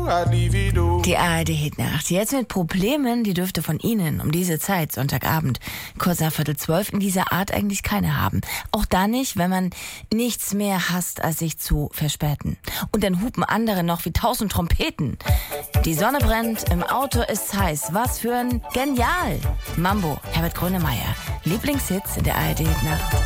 Die ARD-Hitnacht. Jetzt mit Problemen, die dürfte von Ihnen um diese Zeit, Sonntagabend, kurz nach 11:45, in dieser Art eigentlich keine haben. Auch da nicht, wenn man nichts mehr hasst, als sich zu verspäten. Und dann hupen andere noch wie 1000 Trompeten. Die Sonne brennt, im Auto ist's heiß. Was für ein Genial! Mambo, Herbert Grönemeyer. Lieblingshits in der ARD-Hitnacht.